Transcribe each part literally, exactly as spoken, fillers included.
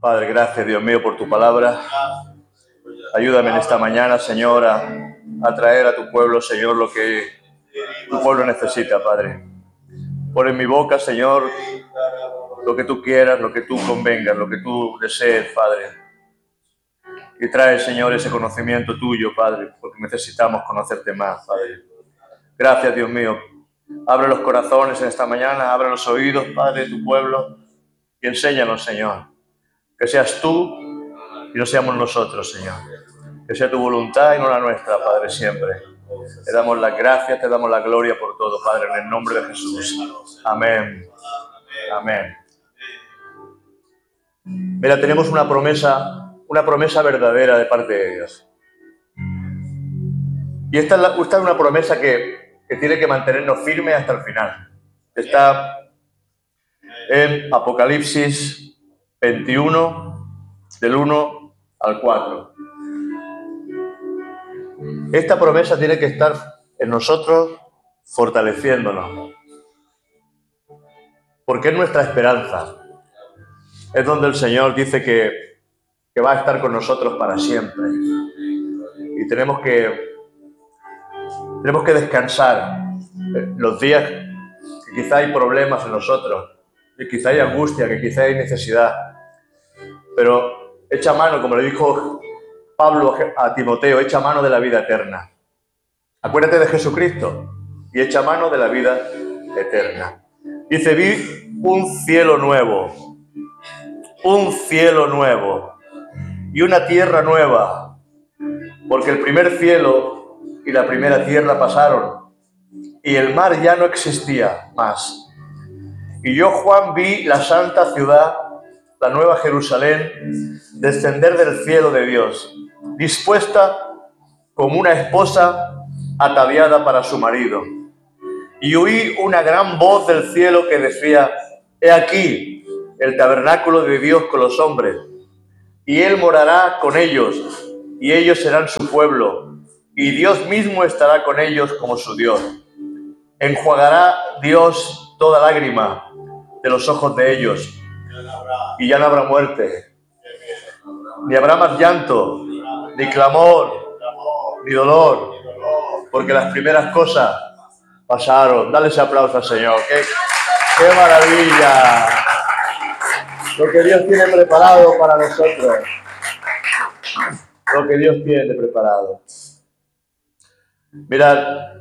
Padre, gracias, Dios mío, por tu palabra. Ayúdame en esta mañana, Señor, a, a traer a tu pueblo, Señor, lo que tu pueblo necesita, Padre. Pon en mi boca, Señor, lo que tú quieras, lo que tú convengas, lo que tú desees, Padre. Y trae, Señor, ese conocimiento tuyo, Padre, porque necesitamos conocerte más, Padre. Gracias, Dios mío. Abre los corazones en esta mañana, abre los oídos, Padre, de tu pueblo, y enséñanos, Señor. Que seas tú y no seamos nosotros, Señor. Que sea tu voluntad y no la nuestra, Padre, siempre. Te damos las gracias, te damos la gloria por todo, Padre, en el nombre de Jesús. Amén. Amén. Mira, tenemos una promesa, una promesa verdadera de parte de Dios. Y esta es, la, esta es una promesa que, que tiene que mantenernos firmes hasta el final. Está en Apocalipsis veintiuno, del uno al cuatro. Esta promesa tiene que estar en nosotros fortaleciéndonos. Porque es nuestra esperanza. Es donde el Señor dice que, que va a estar con nosotros para siempre. Y tenemos que, tenemos que descansar los días que quizá hay problemas en nosotros, que quizá hay angustia, que quizá hay necesidad. Pero echa mano, como le dijo Pablo a Timoteo, echa mano de la vida eterna. Acuérdate de Jesucristo y echa mano de la vida eterna. Dice, vi un cielo nuevo, un cielo nuevo y una tierra nueva, porque el primer cielo y la primera tierra pasaron y el mar ya no existía más. Y yo, Juan, vi la santa ciudad, la nueva Jerusalén, descender del cielo de Dios, dispuesta como una esposa ataviada para su marido. Y oí una gran voz del cielo que decía, he aquí el tabernáculo de Dios con los hombres, y Él morará con ellos, y ellos serán su pueblo, y Dios mismo estará con ellos como su Dios. Enjuagará Dios toda lágrima de los ojos de ellos, y ya no habrá muerte, ni habrá más llanto, ni clamor, ni dolor, porque las primeras cosas pasaron. Dale ese aplauso al Señor. ¡Qué, qué maravilla! Lo que Dios tiene preparado para nosotros. Lo que Dios tiene preparado. Mirad,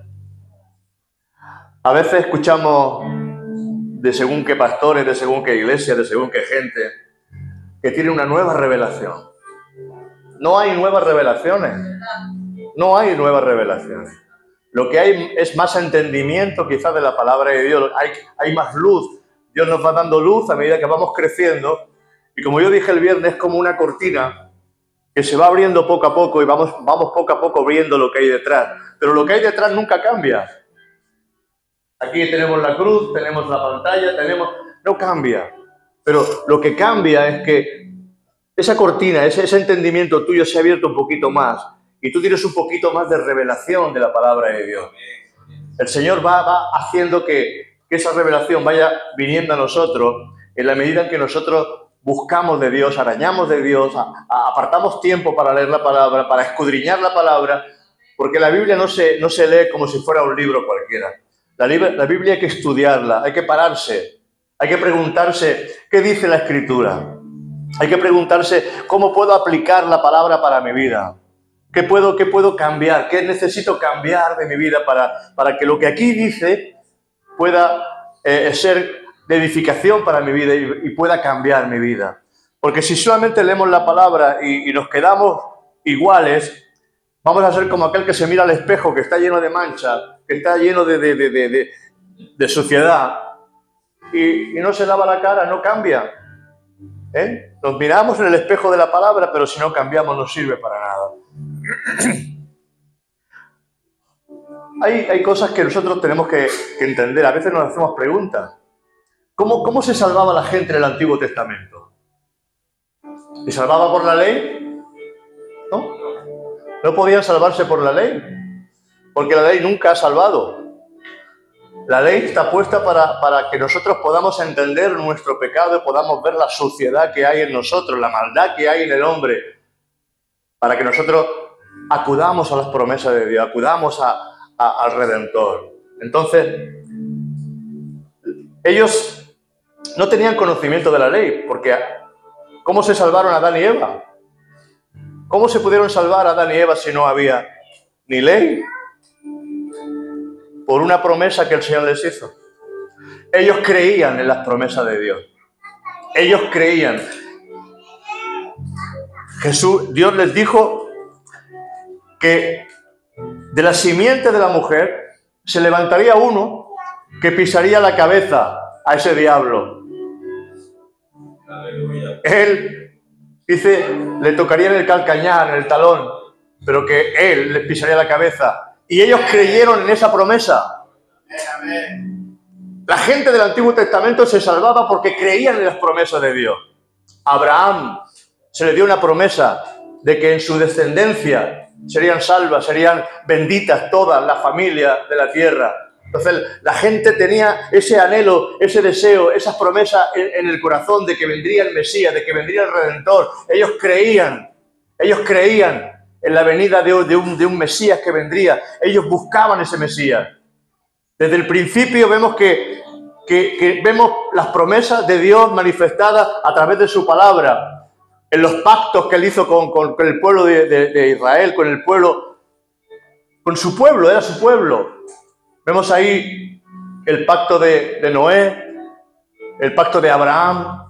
a veces escuchamos de según qué pastores, de según qué iglesia, de según qué gente, que tiene una nueva revelación. No hay nuevas revelaciones. No hay nuevas revelaciones. Lo que hay es más entendimiento quizás de la palabra de Dios. Hay, hay más luz. Dios nos va dando luz a medida que vamos creciendo. Y como yo dije el viernes, es como una cortina que se va abriendo poco a poco y vamos, vamos poco a poco viendo lo que hay detrás. Pero lo que hay detrás nunca cambia. Aquí tenemos la cruz, tenemos la pantalla, tenemos... No cambia. Pero lo que cambia es que esa cortina, ese, ese entendimiento tuyo se ha abierto un poquito más. Y tú tienes un poquito más de revelación de la palabra de Dios. El Señor va, va haciendo que, que esa revelación vaya viniendo a nosotros en la medida en que nosotros buscamos de Dios, arañamos de Dios, a, a, apartamos tiempo para leer la palabra, para escudriñar la palabra, porque la Biblia no se, no se lee como si fuera un libro cualquiera. La, la Biblia hay que estudiarla, hay que pararse, hay que preguntarse qué dice la Escritura. Hay que preguntarse cómo puedo aplicar la palabra para mi vida. ¿Qué puedo, qué puedo cambiar? ¿Qué necesito cambiar de mi vida para, para que lo que aquí dice pueda eh, ser de edificación para mi vida y, y pueda cambiar mi vida? Porque si solamente leemos la palabra y, y nos quedamos iguales, vamos a ser como aquel que se mira al espejo, que está lleno de manchas, que está lleno de, de, de, de, de, de suciedad y, y no se lava la cara, no cambia. ¿Eh? Nos miramos en el espejo de la palabra, pero si no cambiamos no sirve para nada. Hay, hay cosas que nosotros tenemos que, que entender. A veces nos hacemos preguntas. ¿Cómo, ¿Cómo se salvaba la gente en el Antiguo Testamento? ¿Se salvaba por la ley? ¿No? ¿No podían salvarse por la ley? Porque la ley nunca ha salvado. La ley está puesta para, para que nosotros podamos entender nuestro pecado y podamos ver la suciedad que hay en nosotros, la maldad que hay en el hombre, para que nosotros acudamos a las promesas de Dios, acudamos a, a, al Redentor. Entonces, ellos no tenían conocimiento de la ley, porque ¿cómo se salvaron Adán y Eva? ¿Cómo se pudieron salvar Adán y Eva si no había ni ley? Por una promesa que el Señor les hizo. Ellos creían en las promesas de Dios. Ellos creían. Jesús, Dios les dijo que de la simiente de la mujer se levantaría uno que pisaría la cabeza a ese diablo. Aleluya. Él, dice, le tocaría en el calcañar, en el talón, pero que él les pisaría la cabeza. Y ellos creyeron en esa promesa. La gente del Antiguo Testamento se salvaba porque creían en las promesas de Dios. A Abraham se le dio una promesa de que en su descendencia serían salvas, serían benditas todas las familias de la tierra. Entonces la gente tenía ese anhelo, ese deseo, esas promesas en, en el corazón de que vendría el Mesías, de que vendría el Redentor. Ellos creían, ellos creían en la venida de, de, un, de un Mesías que vendría. Ellos buscaban ese Mesías. Desde el principio vemos que, que, que vemos las promesas de Dios manifestadas a través de su palabra, en los pactos que él hizo con, con, con el pueblo de, de, de Israel, con el pueblo, con su pueblo, era su pueblo. Vemos ahí el pacto de, de Noé, el pacto de Abraham,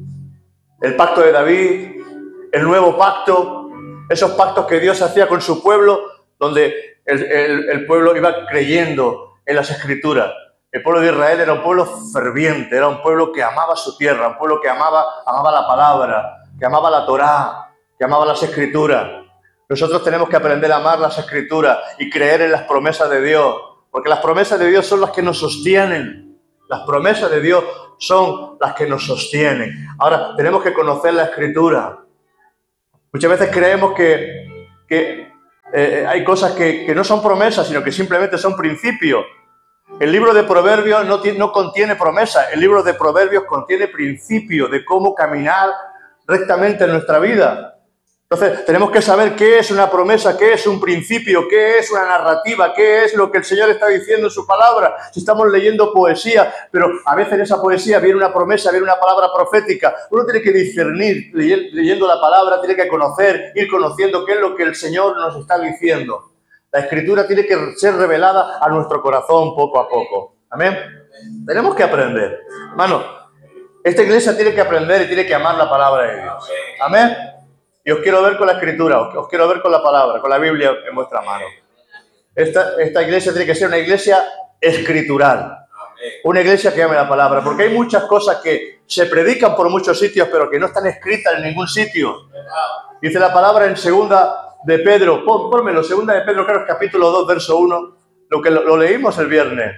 el pacto de David, el nuevo pacto, esos pactos que Dios hacía con su pueblo, donde el, el, el pueblo iba creyendo en las Escrituras. El pueblo de Israel era un pueblo ferviente, era un pueblo que amaba su tierra, un pueblo que amaba, amaba la palabra, que amaba la Torá, que amaba las Escrituras. Nosotros tenemos que aprender a amar las Escrituras y creer en las promesas de Dios, porque las promesas de Dios son las que nos sostienen. Las promesas de Dios son las que nos sostienen. Ahora, tenemos que conocer la Escritura. Muchas veces creemos que, que eh, hay cosas que, que no son promesas, sino que simplemente son principios. El libro de Proverbios no, no contiene promesas. El libro de Proverbios contiene principios de cómo caminar rectamente en nuestra vida. Entonces, tenemos que saber qué es una promesa, qué es un principio, qué es una narrativa, qué es lo que el Señor está diciendo en su palabra. Si estamos leyendo poesía, pero a veces en esa poesía viene una promesa, viene una palabra profética. Uno tiene que discernir, leyendo la palabra, tiene que conocer, ir conociendo qué es lo que el Señor nos está diciendo. La Escritura tiene que ser revelada a nuestro corazón poco a poco. Amén. Tenemos que aprender. Hermano, esta iglesia tiene que aprender y tiene que amar la palabra de Dios. Amén. Y os quiero ver con la Escritura, os quiero ver con la palabra, con la Biblia en vuestra mano. Esta, esta iglesia tiene que ser una iglesia escritural. Una iglesia que ame la palabra. Porque hay muchas cosas que se predican por muchos sitios, pero que no están escritas en ningún sitio. Dice la palabra en segunda de Pedro, pon, pónmelo, segunda de Pedro, creo que capítulo dos, verso uno, lo que lo, lo leímos el viernes.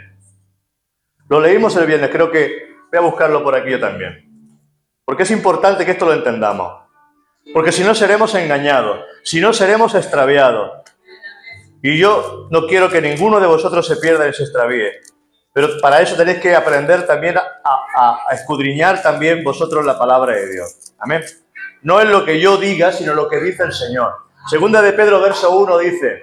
Lo leímos el viernes, creo que voy a buscarlo por aquí yo también. Porque es importante que esto lo entendamos. Porque si no seremos engañados, si no seremos extraviados. Y yo no quiero que ninguno de vosotros se pierda y se extravíe. Pero para eso tenéis que aprender también a, a, a escudriñar también vosotros la palabra de Dios. Amén. No es lo que yo diga, sino lo que dice el Señor. Segunda de Pedro, verso uno dice: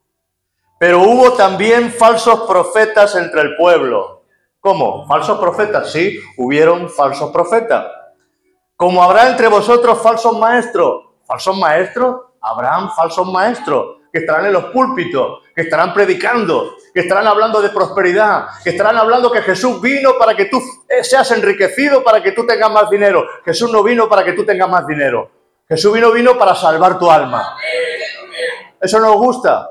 pero hubo también falsos profetas entre el pueblo. ¿Cómo? ¿Falsos profetas? Sí, hubieron falsos profetas. Como habrá entre vosotros falsos maestros. ¿Falsos maestros? Habrán falsos maestros que estarán en los púlpitos, que estarán predicando, que estarán hablando de prosperidad, que estarán hablando que Jesús vino para que tú seas enriquecido, para que tú tengas más dinero. Jesús no vino para que tú tengas más dinero. Jesús vino, vino para salvar tu alma. ¿Eso nos gusta?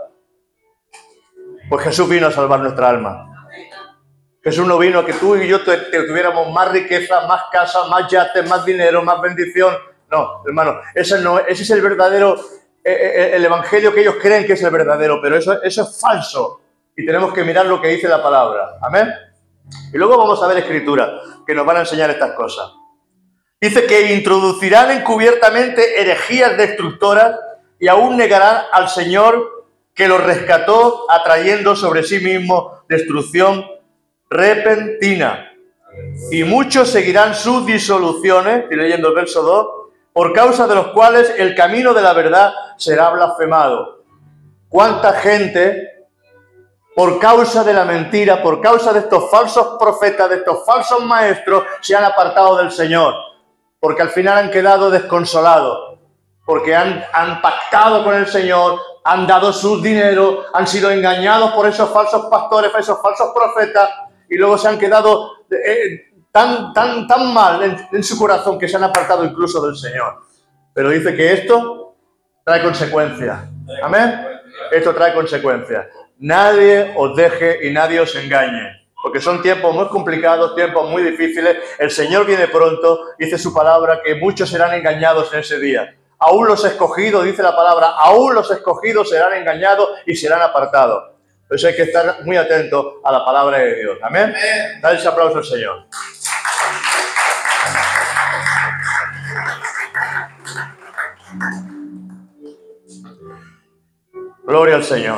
Pues Jesús vino a salvar nuestra alma. Jesús no vino a que tú y yo te, te tuviéramos más riqueza, más casa, más yates, más dinero, más bendición. No, hermano, ese, no, ese es el verdadero, eh, el evangelio que ellos creen que es el verdadero, pero eso, eso es falso. Y tenemos que mirar lo que dice la palabra. Amén. Y luego vamos a ver escrituras que nos van a enseñar estas cosas. Dice que introducirán encubiertamente herejías destructoras y aún negarán al Señor que los rescató, atrayendo sobre sí mismo destrucción. repentina. Y muchos seguirán sus disoluciones, estoy leyendo el verso dos, por causa de los cuales el camino de la verdad será blasfemado. ¿Cuánta gente, por causa de la mentira, por causa de estos falsos profetas, de estos falsos maestros, se han apartado del Señor? Porque al final han quedado desconsolados, porque han, han pactado con el Señor, han dado su dinero, han sido engañados por esos falsos pastores, por esos falsos profetas, y luego se han quedado eh, tan, tan, tan mal en, en su corazón que se han apartado incluso del Señor. Pero dice que esto trae consecuencias. ¿Amén? Esto trae consecuencias. Nadie os deje y nadie os engañe, porque son tiempos muy complicados, tiempos muy difíciles. El Señor viene pronto, dice su palabra, que muchos serán engañados en ese día. Aún los escogidos, dice la palabra, aún los escogidos serán engañados y serán apartados. Por eso hay que estar muy atentos a la palabra de Dios. ¿Amén? Dale ese aplauso al Señor. Gloria al Señor.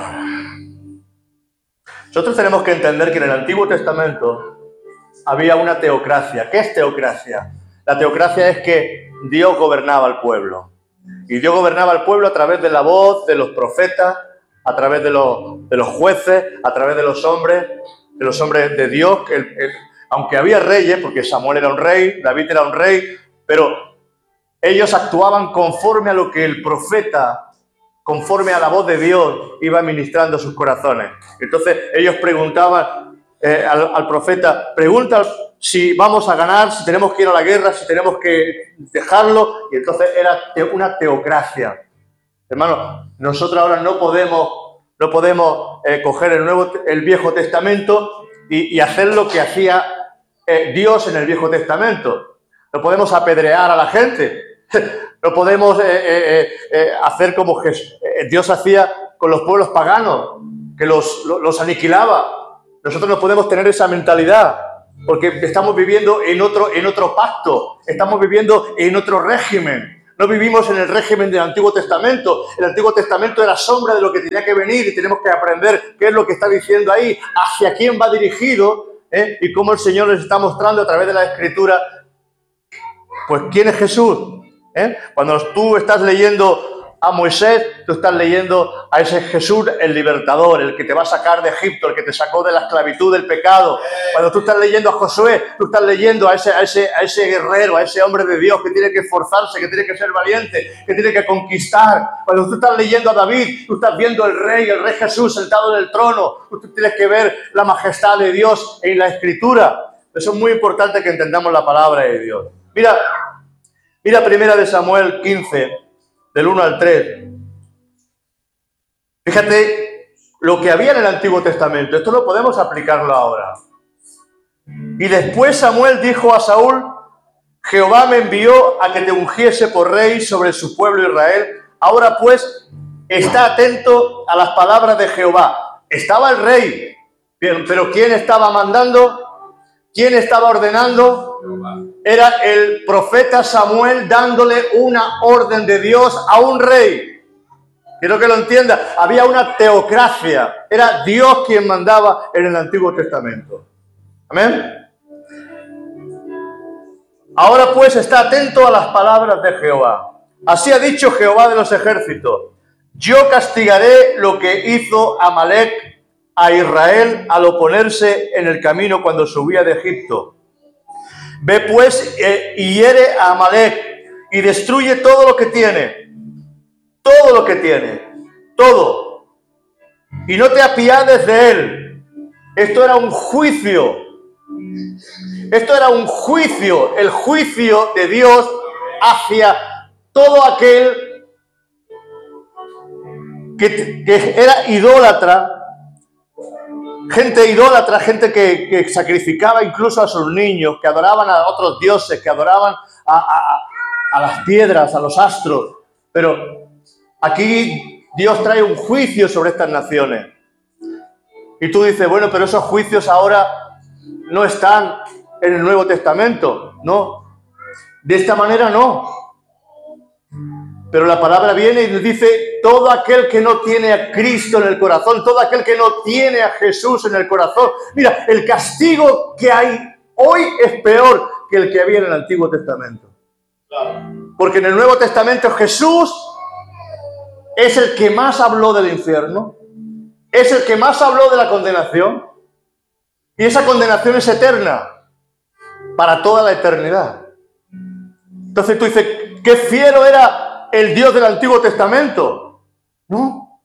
Nosotros tenemos que entender que en el Antiguo Testamento había una teocracia. ¿Qué es teocracia? La teocracia es que Dios gobernaba al pueblo. Y Dios gobernaba al pueblo a través de la voz de los profetas, a través de los, de los jueces, a través de los hombres, de los hombres de Dios. Que el, el, aunque había reyes, porque Samuel era un rey, David era un rey, pero ellos actuaban conforme a lo que el profeta, conforme a la voz de Dios, iba ministrando sus corazones. Entonces ellos preguntaban eh, al, al profeta, pregunta si vamos a ganar, si tenemos que ir a la guerra, si tenemos que dejarlo, y entonces era una teocracia. Hermano, nosotros ahora no podemos, no podemos eh, coger el, nuevo, el Viejo Testamento y, y hacer lo que hacía eh, Dios en el Viejo Testamento. No podemos apedrear a la gente, no podemos eh, eh, eh, hacer como Jesús, eh, Dios hacía con los pueblos paganos, que los, los aniquilaba. Nosotros no podemos tener esa mentalidad, porque estamos viviendo en otro, en otro pacto, estamos viviendo en otro régimen. No vivimos en el régimen del Antiguo Testamento. El Antiguo Testamento era sombra de lo que tenía que venir y tenemos que aprender qué es lo que está diciendo ahí, hacia quién va dirigido, ¿eh? Y cómo el Señor les está mostrando a través de la Escritura, pues, quién es Jesús. ¿Eh? Cuando tú estás leyendo a Moisés, tú estás leyendo a ese Jesús, el libertador, el que te va a sacar de Egipto, el que te sacó de la esclavitud del pecado. Cuando tú estás leyendo a Josué, tú estás leyendo a ese, a ese, a ese guerrero, a ese hombre de Dios que tiene que esforzarse, que tiene que ser valiente, que tiene que conquistar. Cuando tú estás leyendo a David, tú estás viendo al rey, el rey Jesús sentado en el trono. Tú tienes que ver la majestad de Dios en la Escritura. Eso es muy importante, que entendamos la palabra de Dios. Mira, mira primera de Samuel quince, del uno al tres. Fíjate lo que había en el Antiguo Testamento. Esto no podemos aplicarlo ahora. Y después Samuel dijo a Saúl: Jehová me envió a que te ungiese por rey sobre su pueblo Israel. Ahora pues, está atento a las palabras de Jehová. Estaba el rey, pero ¿quién estaba mandando? ¿Quién estaba ordenando? Era el profeta Samuel dándole una orden de Dios a un rey. Quiero que lo entienda. Había una teocracia. Era Dios quien mandaba en el Antiguo Testamento. Amén. Ahora pues, está atento a las palabras de Jehová. Así ha dicho Jehová de los ejércitos: yo castigaré lo que hizo Amalec a Israel al oponerse en el camino cuando subía de Egipto. Ve pues eh, y hiere a Amalec y destruye todo lo que tiene. Todo lo que tiene. Todo. Y no te apiades de él. Esto era un juicio. Esto era un juicio. El juicio de Dios hacia todo aquel que, que era idólatra. Gente idólatra, gente que, que sacrificaba incluso a sus niños, que adoraban a otros dioses, que adoraban a, a, a las piedras, a los astros. Pero aquí Dios trae un juicio sobre estas naciones. Y tú dices, bueno, pero esos juicios ahora no están en el Nuevo Testamento. No, de esta manera no. Pero la palabra viene y nos dice, todo aquel que no tiene a Cristo en el corazón, todo aquel que no tiene a Jesús en el corazón. Mira, el castigo que hay hoy es peor que el que había en el Antiguo Testamento. Porque en el Nuevo Testamento Jesús es el que más habló del infierno, es el que más habló de la condenación, y esa condenación es eterna, para toda la eternidad. Entonces tú dices, qué fiero era el Dios del Antiguo Testamento. No,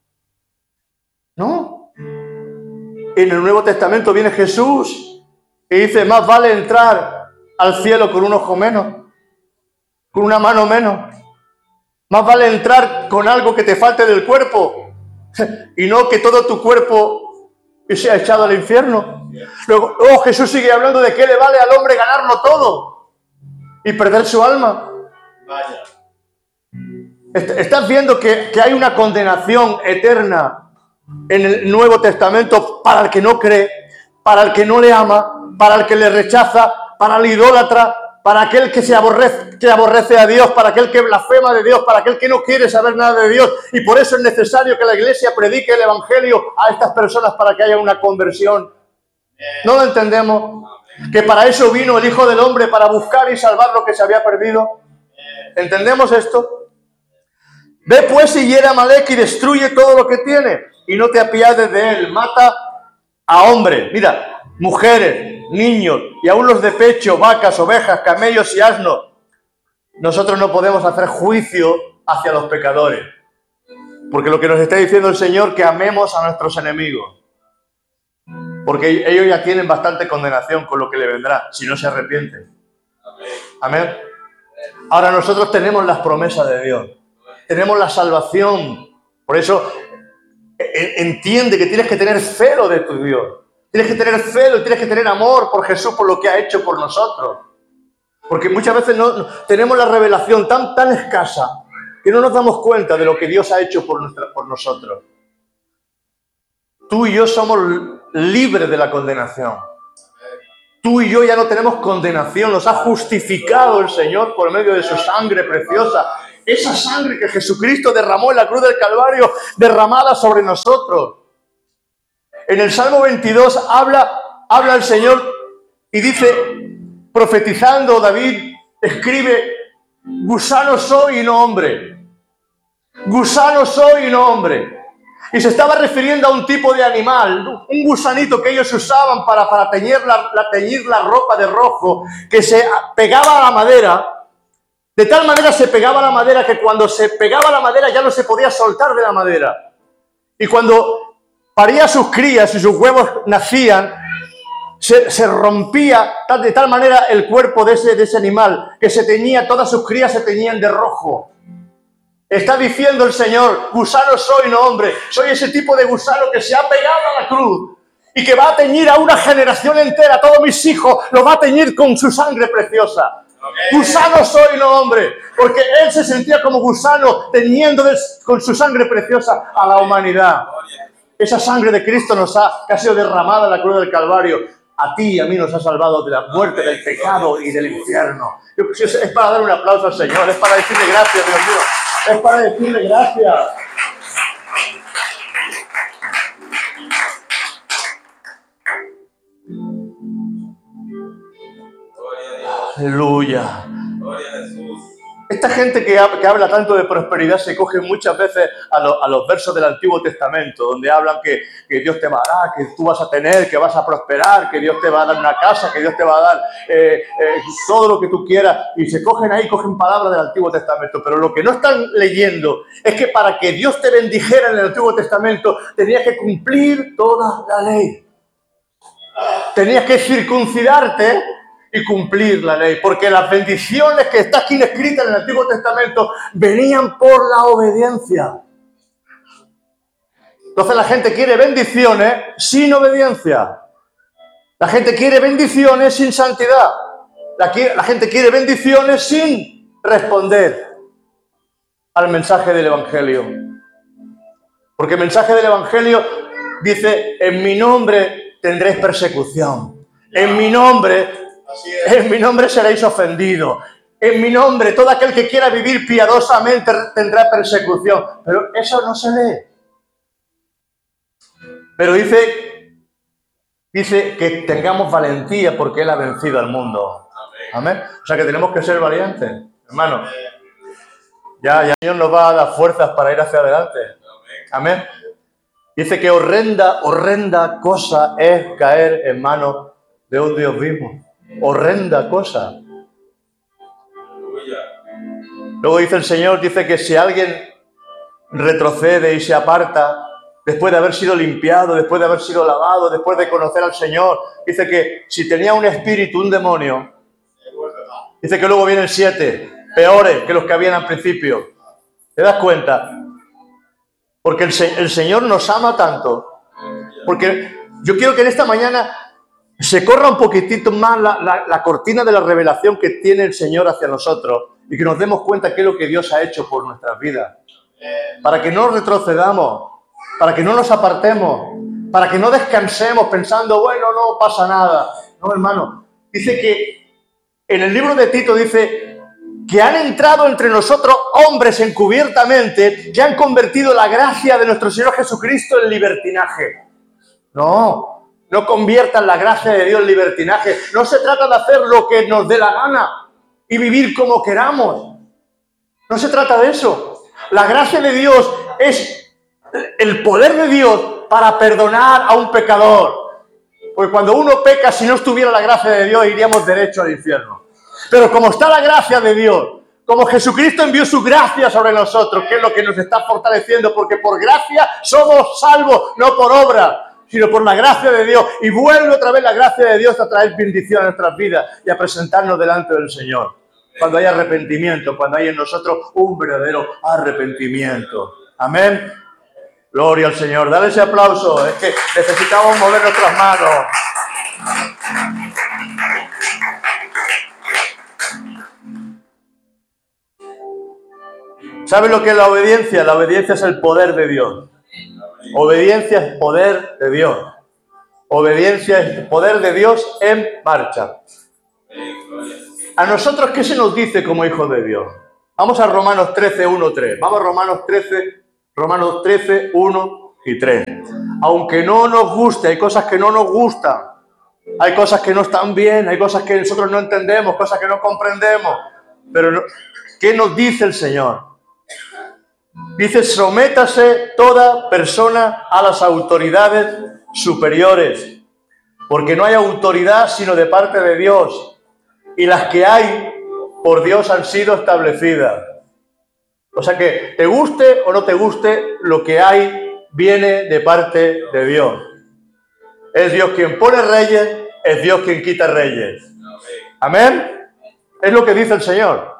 no. En el Nuevo Testamento viene Jesús y dice, más vale entrar al cielo con un ojo menos, con una mano menos. Más vale entrar con algo que te falte del cuerpo y no que todo tu cuerpo sea echado al infierno. Luego, oh, Jesús sigue hablando de qué le vale al hombre ganarlo todo y perder su alma. Vaya. Estás viendo que, que hay una condenación eterna en el Nuevo Testamento para el que no cree, para el que no le ama, para el que le rechaza, para el idólatra, para aquel que se aborrece, que aborrece a Dios, para aquel que blasfema de Dios, para aquel que no quiere saber nada de Dios. Y por eso es necesario que la iglesia predique el evangelio a estas personas para que haya una conversión. ¿No lo entendemos? Que para eso vino el Hijo del Hombre, para buscar y salvar lo que se había perdido. ¿Entendemos esto? Ve pues y hiere a Amalek y destruye todo lo que tiene, y no te apiades de él. Mata a hombres, mira, mujeres, niños, y aún los de pecho, vacas, ovejas, camellos y asnos. Nosotros no podemos hacer juicio hacia los pecadores, porque lo que nos está diciendo el Señor, que amemos a nuestros enemigos, porque ellos ya tienen bastante condenación con lo que le vendrá, si no se arrepienten. Amén. Ahora nosotros tenemos las promesas de Dios, tenemos la salvación. Por eso entiende que tienes que tener celo de tu Dios. Tienes que tener celo y tienes que tener amor por Jesús, por lo que ha hecho por nosotros. Porque muchas veces no, no, tenemos la revelación tan, tan escasa que no nos damos cuenta de lo que Dios ha hecho por, nuestra, por nosotros. Tú y yo somos libres de la condenación. Tú y yo ya no tenemos condenación. Nos ha justificado el Señor por medio de su sangre preciosa. Esa sangre que Jesucristo derramó en la cruz del Calvario, derramada sobre nosotros. En el Salmo veintidós habla, habla el Señor y dice, profetizando, David escribe, gusano soy y no hombre. Gusano soy y no hombre. Y se estaba refiriendo a un tipo de animal, un gusanito que ellos usaban para, para teñir, la, la, teñir la ropa de rojo, que se pegaba a la madera. De tal manera se pegaba a la madera que cuando se pegaba a la madera ya no se podía soltar de la madera. Y cuando paría sus crías y sus huevos nacían, se, se rompía de tal manera el cuerpo de ese, de ese animal que se teñía, todas sus crías se teñían de rojo. Está diciendo el Señor, gusano soy, no hombre. Soy ese tipo de gusano que se ha pegado a la cruz y que va a teñir a una generación entera. A todos mis hijos lo va a teñir con su sangre preciosa. Okay. Gusano soy, no hombre. Porque Él se sentía como gusano teñiendo con su sangre preciosa a la humanidad. Esa sangre de Cristo nos ha, que ha sido derramada en la cruz del Calvario, a ti y a mí nos ha salvado de la muerte, del pecado y del infierno. Es para dar un aplauso al Señor, es para decirle gracias, Dios mío. Es para decirle gracias. Aleluya. Esta gente que, que habla tanto de prosperidad se coge muchas veces a, lo, a los versos del Antiguo Testamento, donde hablan que, que Dios te va a dar, que tú vas a tener, que vas a prosperar, que Dios te va a dar una casa, que Dios te va a dar eh, eh, todo lo que tú quieras. Y se cogen ahí, cogen palabras del Antiguo Testamento. Pero lo que no están leyendo es que para que Dios te bendijera en el Antiguo Testamento, tenías que cumplir toda la ley. Tenías que circuncidarte y cumplir la ley, porque las bendiciones que están aquí escritas en el Antiguo Testamento venían por la obediencia. Entonces la gente quiere bendiciones sin obediencia. La gente quiere bendiciones sin santidad. La, la gente quiere bendiciones sin responder al mensaje del Evangelio. Porque el mensaje del Evangelio dice, en mi nombre tendréis persecución. En mi nombre... En mi nombre seréis ofendidos. en mi nombre, todo aquel que quiera vivir piadosamente tendrá persecución. Pero eso no se lee. Pero dice, dice que tengamos valentía porque Él ha vencido al mundo. Amén. O sea que tenemos que ser valientes, hermano. Ya, ya el Señor nos va a dar fuerzas para ir hacia adelante. Amén. Dice que horrenda, horrenda cosa es caer en manos de un Dios vivo. Horrenda cosa. Luego dice el Señor, dice que si alguien retrocede y se aparta, después de haber sido limpiado, después de haber sido lavado, después de conocer al Señor, dice que si tenía un espíritu, un demonio, dice que luego vienen siete, peores que los que habían al principio. ¿Te das cuenta? Porque el, el Señor nos ama tanto. Porque yo quiero que en esta mañana se corra un poquitito más la, la, la cortina de la revelación que tiene el Señor hacia nosotros y que nos demos cuenta qué es lo que Dios ha hecho por nuestras vidas. Para que no retrocedamos, para que no nos apartemos, para que no descansemos pensando, bueno, no pasa nada. No, hermano. Dice que en el libro de Tito dice que han entrado entre nosotros hombres encubiertamente que han convertido la gracia de nuestro Señor Jesucristo en libertinaje. No, no conviertan la gracia de Dios en libertinaje. No se trata de hacer lo que nos dé la gana y vivir como queramos. No se trata de eso. La gracia de Dios es el poder de Dios para perdonar a un pecador. Porque cuando uno peca, si no estuviera la gracia de Dios, iríamos derecho al infierno. Pero como está la gracia de Dios, como Jesucristo envió su gracia sobre nosotros, que es lo que nos está fortaleciendo, porque por gracia somos salvos, no por obra, sino por la gracia de Dios. Y vuelve otra vez la gracia de Dios a traer bendición a nuestras vidas y a presentarnos delante del Señor. Cuando hay arrepentimiento, cuando hay en nosotros un verdadero arrepentimiento. Amén. Gloria al Señor. Dale ese aplauso. Es que necesitamos mover nuestras manos. ¿Sabes lo que es la obediencia? La obediencia es el poder de Dios. Obediencia es poder de Dios. Obediencia es poder de Dios en marcha. ¿A nosotros qué se nos dice como hijos de Dios? Vamos a Romanos trece, uno, tres. Vamos a Romanos trece, Romanos trece, uno y tres. Aunque no nos guste, hay cosas que no nos gustan. Hay cosas que no están bien, hay cosas que nosotros no entendemos, cosas que no comprendemos. Pero, no, ¿qué nos dice el Señor? Dice, sométase toda persona a las autoridades superiores, porque no hay autoridad sino de parte de Dios, y las que hay por Dios han sido establecidas. O sea que te guste o no te guste, lo que hay viene de parte de Dios. Es Dios quien pone reyes, es Dios quien quita reyes. Amén. Es lo que dice el Señor.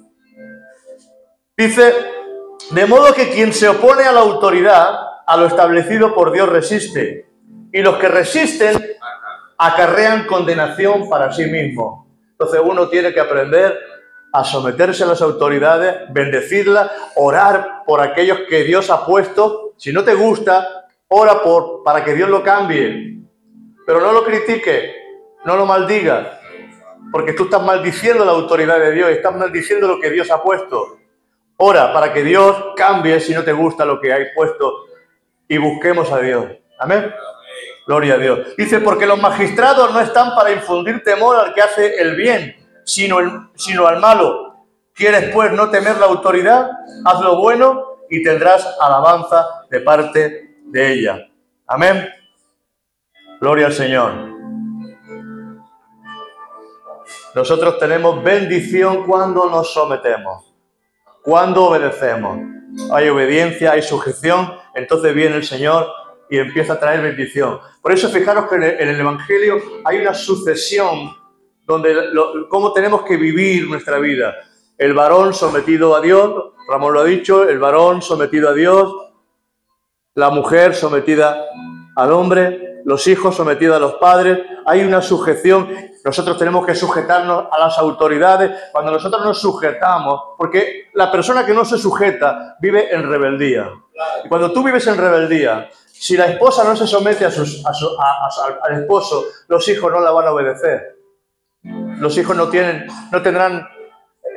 Dice, de modo que quien se opone a la autoridad, a lo establecido por Dios resiste, y los que resisten acarrean condenación para sí mismos. Entonces uno tiene que aprender a someterse a las autoridades, bendecirlas, orar por aquellos que Dios ha puesto. Si no te gusta, ora por, para que Dios lo cambie. Pero no lo critiques, no lo maldigas, porque tú estás maldiciendo la autoridad de Dios, estás maldiciendo lo que Dios ha puesto. Ora para que Dios cambie si no te gusta lo que hay puesto y busquemos a Dios. Amén. Gloria a Dios. Dice, porque los magistrados no están para infundir temor al que hace el bien, sino, el, sino al malo. ¿Quieres pues no temer la autoridad? Haz lo bueno y tendrás alabanza de parte de ella. Amén. Gloria al Señor. Nosotros tenemos bendición cuando nos sometemos. Cuando obedecemos, hay obediencia, hay sujeción, entonces viene el Señor y empieza a traer bendición. Por eso fijaros que en el, en el Evangelio hay una sucesión donde lo, cómo tenemos que vivir nuestra vida. El varón sometido a Dios, Ramón lo ha dicho, el varón sometido a Dios, la mujer sometida al hombre, los hijos sometidos a los padres. Hay una sujeción. Nosotros tenemos que sujetarnos a las autoridades. Cuando nosotros nos sujetamos, porque la persona que no se sujeta vive en rebeldía. Y cuando tú vives en rebeldía, si la esposa no se somete a sus, a su, a, a, al esposo, los hijos no la van a obedecer. Los hijos no tienen, no tendrán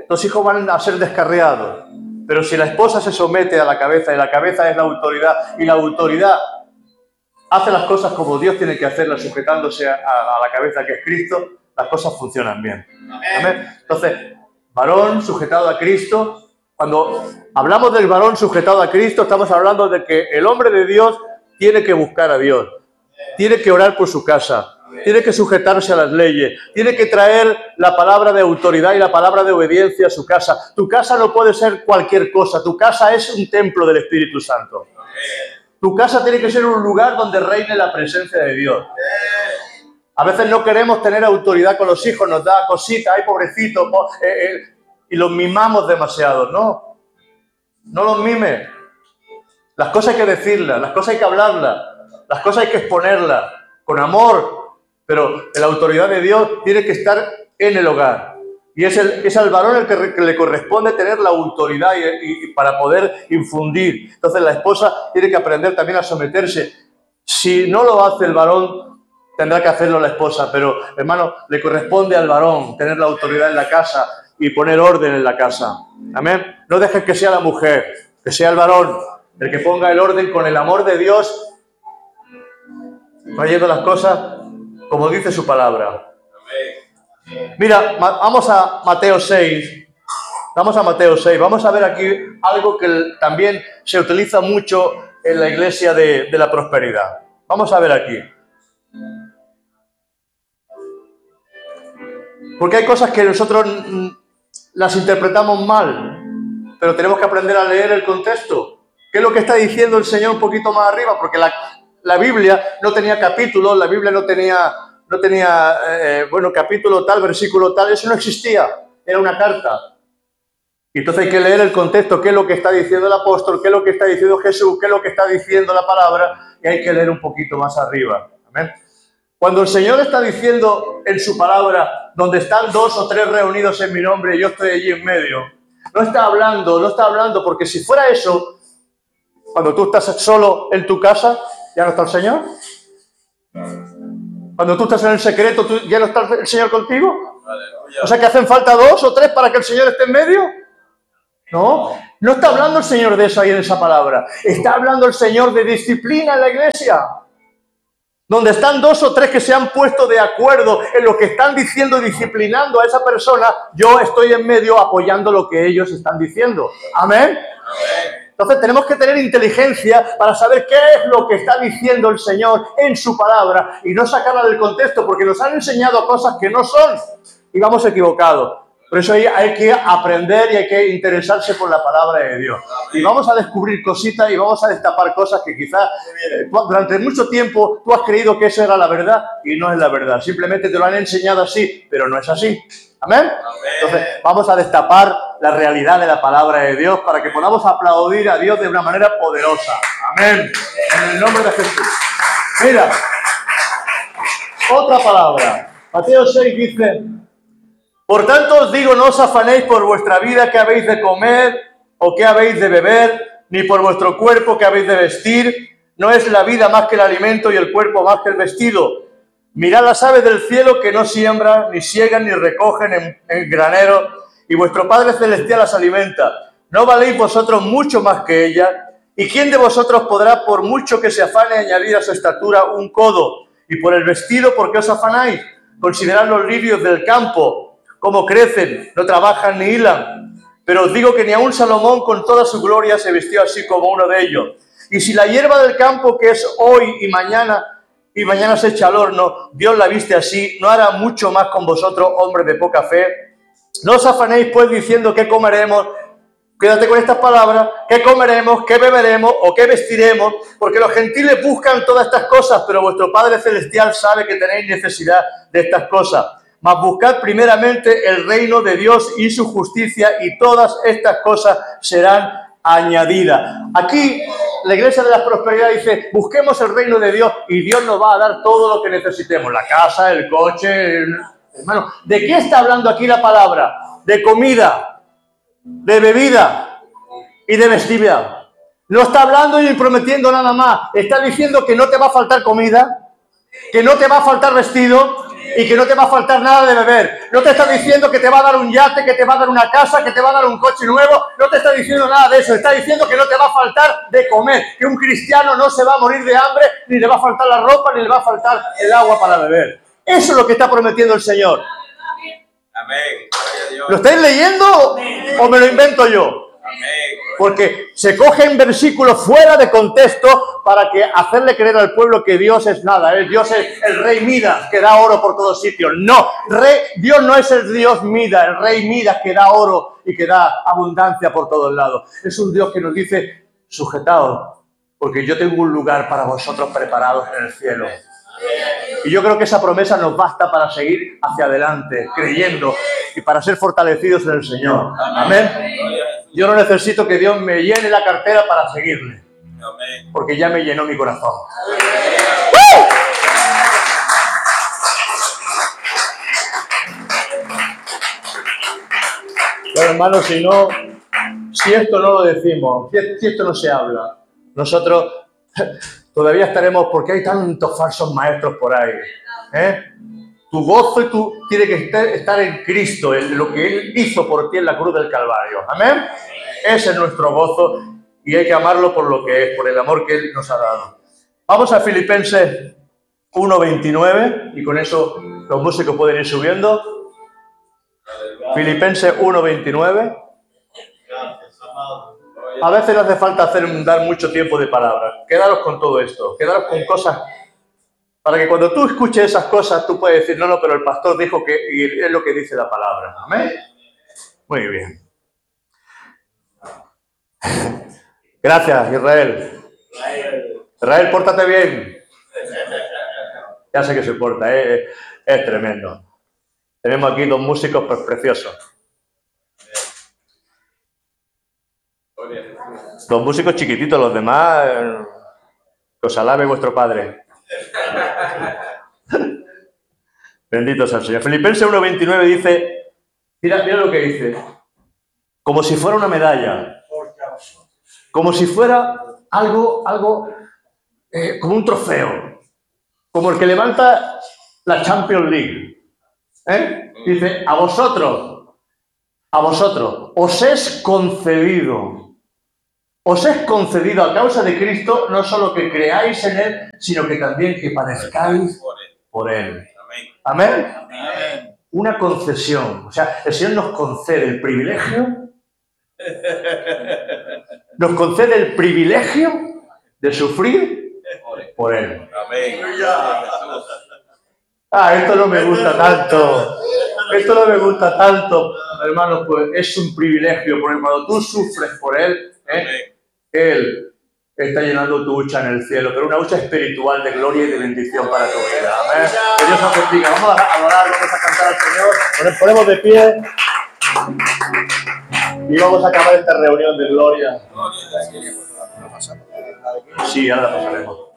los hijos van a ser descarriados. Pero si la esposa se somete a la cabeza, y la cabeza es la autoridad, y la autoridad hace las cosas como Dios tiene que hacerlas, sujetándose a, a la cabeza que es Cristo, las cosas funcionan bien. ¿Amén? Entonces, varón sujetado a Cristo. Cuando hablamos del varón sujetado a Cristo, estamos hablando de que el hombre de Dios tiene que buscar a Dios, tiene que orar por su casa, tiene que sujetarse a las leyes, tiene que traer la palabra de autoridad y la palabra de obediencia a su casa. Tu casa no puede ser cualquier cosa, tu casa es un templo del Espíritu Santo. Tu casa tiene que ser un lugar donde reine la presencia de Dios. A veces no queremos tener autoridad con los hijos, nos da cosita, ay pobrecito, po, eh, eh, y los mimamos demasiado. No, no los mimes. Las cosas hay que decirlas, las cosas hay que hablarlas, las cosas hay que exponerlas, con amor, pero la autoridad de Dios tiene que estar en el hogar. Y es, el, es al varón el que, re, que le corresponde tener la autoridad y, y para poder infundir. Entonces la esposa tiene que aprender también a someterse. Si no lo hace el varón, tendrá que hacerlo la esposa, pero hermano, le corresponde al varón tener la autoridad en la casa y poner orden en la casa. Amén. No dejes que sea la mujer, que sea el varón el que ponga el orden con el amor de Dios, trayendo las cosas como dice su palabra. Mira, vamos a Mateo seis. Vamos a Mateo seis. Vamos a ver aquí algo que también se utiliza mucho en la iglesia de, de la prosperidad. Vamos a ver aquí. Porque hay cosas que nosotros las interpretamos mal, pero tenemos que aprender a leer el contexto. ¿Qué es lo que está diciendo el Señor un poquito más arriba? Porque la, la Biblia no tenía capítulos, la Biblia no tenía, no tenía eh, bueno, capítulo tal, versículo tal, eso no existía, era una carta. Y entonces hay que leer el contexto, qué es lo que está diciendo el apóstol, qué es lo que está diciendo Jesús, qué es lo que está diciendo la palabra, y hay que leer un poquito más arriba. ¿Amén? Cuando el Señor está diciendo en su palabra, donde están dos o tres reunidos en mi nombre, y yo estoy allí en medio, no está hablando, no está hablando, porque si fuera eso, cuando tú estás solo en tu casa, ¿ya no está el Señor? Cuando tú estás en el secreto, ¿tú, ¿ya no está el Señor contigo? O sea, que hacen falta dos o tres para que el Señor esté en medio. No, no está hablando el Señor de eso ahí en esa palabra. Está hablando el Señor de disciplina en la iglesia. Donde están dos o tres que se han puesto de acuerdo en lo que están diciendo y disciplinando a esa persona, yo estoy en medio apoyando lo que ellos están diciendo. Amén. Amén. Entonces tenemos que tener inteligencia para saber qué es lo que está diciendo el Señor en su palabra y no sacarla del contexto, porque nos han enseñado cosas que no son y vamos equivocados. Por eso hay, hay que aprender y hay que interesarse por la palabra de Dios. Y vamos a descubrir cositas y vamos a destapar cosas que quizás eh, durante mucho tiempo tú has creído que eso era la verdad y no es la verdad. Simplemente te lo han enseñado así, pero no es así. ¿Amén? Entonces vamos a destapar la realidad de la palabra de Dios para que podamos aplaudir a Dios de una manera poderosa. Amén. En el nombre de Jesús. Mira, otra palabra. Mateo seis dice: por tanto os digo, no os afanéis por vuestra vida qué habéis de comer o qué habéis de beber, ni por vuestro cuerpo qué habéis de vestir. No es la vida más que el alimento y el cuerpo más que el vestido. Mirad las aves del cielo que no siembran, ni siegan, ni recogen en, en granero, y vuestro Padre Celestial las alimenta. ¿No valéis vosotros mucho más que ellas? ¿Y quién de vosotros podrá, por mucho que se afane, añadir a su estatura un codo? Y por el vestido, ¿por qué os afanáis? Considerad los lirios del campo, cómo crecen, no trabajan ni hilan. Pero os digo que ni aun Salomón con toda su gloria se vistió así como uno de ellos. Y si la hierba del campo, que es hoy y mañana, y mañana se echa al horno, Dios la viste así, ¿no hará mucho más con vosotros, hombres de poca fe? No os afanéis pues diciendo qué comeremos, quédate con estas palabras, qué comeremos, qué beberemos o qué vestiremos, porque los gentiles buscan todas estas cosas, pero vuestro Padre Celestial sabe que tenéis necesidad de estas cosas. Mas buscad primeramente el reino de Dios y su justicia, y todas estas cosas serán añadidas. Aquí la Iglesia de la Prosperidad dice: busquemos el reino de Dios y Dios nos va a dar todo lo que necesitemos, la casa, el coche, el... hermano, ¿de qué está hablando aquí la palabra? De comida, de bebida y de vestida. No está hablando y prometiendo nada más, está diciendo que no te va a faltar comida, que no te va a faltar vestido, Y que no te va a faltar nada de beber. No te está diciendo que te va a dar un yate, que te va a dar una casa, que te va a dar un coche nuevo. No te está diciendo nada de eso. Está diciendo que no te va a faltar de comer. Que un cristiano no se va a morir de hambre, ni le va a faltar la ropa, ni le va a faltar el agua para beber. Eso es lo que está prometiendo el Señor. Amén. ¿Lo estáis leyendo o me lo invento yo? Porque se cogen versículos fuera de contexto para que hacerle creer al pueblo que Dios es nada. ¿eh? Dios es el rey Midas que da oro por todos sitios. No, rey, Dios no es el Dios Midas, el rey Midas que da oro y que da abundancia por todos lados. Es un Dios que nos dice, sujetaos, porque yo tengo un lugar para vosotros preparados en el cielo. Y yo creo que esa promesa nos basta para seguir hacia adelante, creyendo y para ser fortalecidos en el Señor. Amén. Yo no necesito que Dios me llene la cartera para seguirle, porque ya me llenó mi corazón. ¡Uh! Bueno, hermanos, si no, si esto no lo decimos, si esto no se habla, nosotros todavía estaremos, porque hay tantos falsos maestros por ahí. ¿eh? Tu gozo y tu tiene que estar en Cristo, en lo que Él hizo por ti en la cruz del Calvario. Amén. Ese es nuestro gozo y hay que amarlo por lo que es, por el amor que Él nos ha dado. Vamos a Filipenses uno veintinueve y con eso los músicos pueden ir subiendo. Filipenses uno veintinueve. A veces no hace falta hacer, dar mucho tiempo de palabras. Quedaros con todo esto, quedaros con cosas para que cuando tú escuches esas cosas tú puedes decir, no, no, pero el pastor dijo que y es lo que dice la palabra. Amén. Muy bien. Gracias, Israel. Israel, pórtate bien. Ya sé que se porta, ¿eh? Es tremendo. Tenemos aquí dos músicos pues, preciosos. Dos músicos chiquititos, los demás, eh, que os alabe vuestro Padre. Bendito sea el Señor. Filipenses uno veintinueve dice, mira, mira lo que dice, como si fuera una medalla, como si fuera algo, algo eh, como un trofeo, como el que levanta la Champions League. ¿eh? Dice, a vosotros, a vosotros, os es concedido. Os es concedido a causa de Cristo no solo que creáis en Él, sino que también que padezcáis por Él. ¿Amén? Amén. Una concesión. O sea, el Señor nos concede el privilegio, nos concede el privilegio de sufrir por Él. Amén. Ah, esto no me gusta tanto. Esto no me gusta tanto, hermanos, pues es un privilegio, porque cuando tú sufres por Él, ¿eh? Él está llenando tu hucha en el cielo, pero una hucha espiritual de gloria y de bendición para tu vida. Amén. Que Dios os bendiga. Vamos a adorar, vamos a cantar al Señor. Nos ponemos de pie y vamos a acabar esta reunión de gloria. Sí, ahora la pasaremos.